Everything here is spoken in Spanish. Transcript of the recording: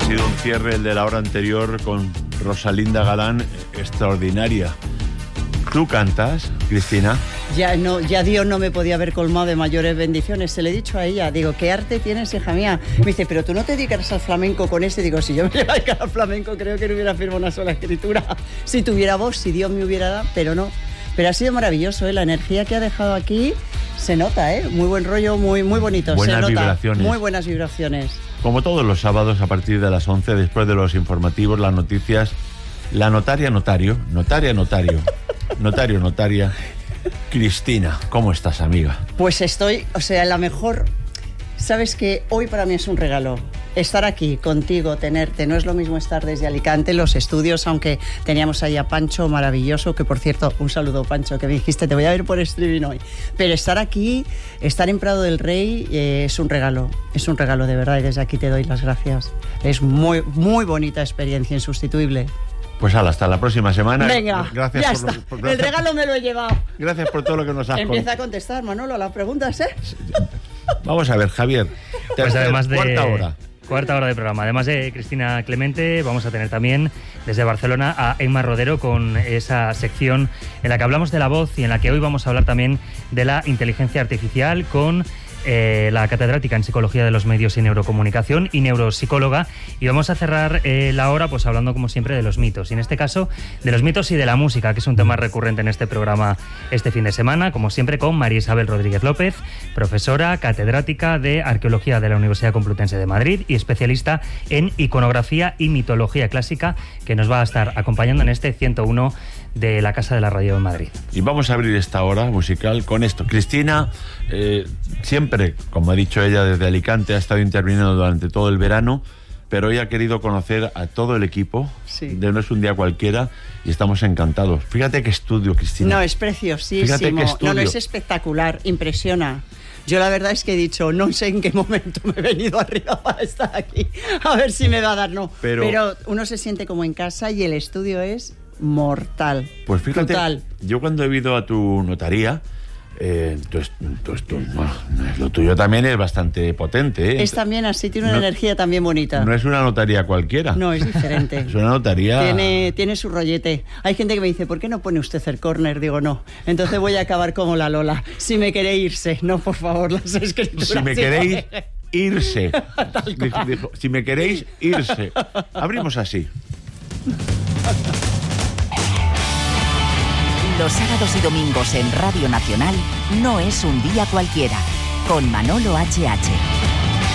sido un cierre, el de la hora anterior, con Rosalinda Galán, extraordinaria. ¿Tú cantas, Cristina? Ya Dios no me podía haber colmado de mayores bendiciones. Se le he dicho a ella, digo, ¿qué arte tienes, hija mía? Me dice, pero tú no te dedicas al flamenco con ese. Digo, si yo me dedicara al flamenco, creo que no hubiera firmado una sola escritura. Si tuviera voz, si Dios me hubiera dado, pero no. Pero ha sido maravilloso, ¿eh? La energía que ha dejado aquí se nota, ¿eh? Muy buen rollo, muy bonito. Buenas se nota. Vibraciones. Muy buenas vibraciones. Como todos los sábados, a partir de las 11, después de los informativos, las noticias, la notaria, notaria, Cristina, ¿cómo estás, amiga? Pues estoy, la mejor... Sabes que hoy para mí es un regalo. Estar aquí contigo, tenerte, no es lo mismo estar desde Alicante, los estudios, aunque teníamos ahí a Pancho maravilloso, que por cierto, un saludo, Pancho, que me dijiste, te voy a ver por streaming hoy. Pero estar aquí, estar en Prado del Rey, es un regalo de verdad, y desde aquí te doy las gracias. Es muy bonita experiencia, insustituible. Pues hasta la próxima semana. Venga, gracias ya por, está. El regalo me lo he llevado. Gracias por todo lo que nos has contado. Empieza a contestar, Manolo, a las preguntas, ¿eh? Vamos a ver, Javier. Pues además de cuarta hora de programa. Además de Cristina Clemente, vamos a tener también desde Barcelona a Emma Rodero con esa sección en la que hablamos de la voz y en la que hoy vamos a hablar también de la inteligencia artificial con la catedrática en Psicología de los Medios y Neurocomunicación y neuropsicóloga, y vamos a cerrar la hora pues hablando como siempre de los mitos, y en este caso de los mitos y de la música, que es un tema recurrente en este programa este fin de semana, como siempre con María Isabel Rodríguez López, profesora catedrática de Arqueología de la Universidad Complutense de Madrid y especialista en iconografía y mitología clásica, que nos va a estar acompañando en este 101 de la Casa de la Radio de Madrid. Y vamos a abrir esta hora musical con esto. Cristina, siempre, como ha dicho ella, desde Alicante ha estado interviniendo durante todo el verano, pero hoy ha querido conocer a todo el equipo. Sí. De No es un día cualquiera, y estamos encantados. Fíjate qué estudio, Cristina. No, es preciosísimo. Fíjate qué estudio. No, es espectacular, impresiona. Yo la verdad es que he dicho, no sé en qué momento me he venido arriba para estar aquí. A ver si me va a dar, no. Pero uno se siente como en casa y el estudio es mortal. Pues fíjate, brutal. Yo cuando he ido a tu notaría, lo tuyo también es bastante potente, ¿eh? Es también así, tiene una energía también bonita. No es una notaría cualquiera. No, es diferente. Es una notaría... Tiene su rollete. Hay gente que me dice, ¿por qué no pone usted el córner? Digo, no. Entonces voy a acabar como la Lola. Si me queréis irse. No, por favor, las escrituras. Si me queréis irse. Dijo, si me queréis irse. Abrimos así. Los sábados y domingos en Radio Nacional No es un día cualquiera, con Manolo H.H.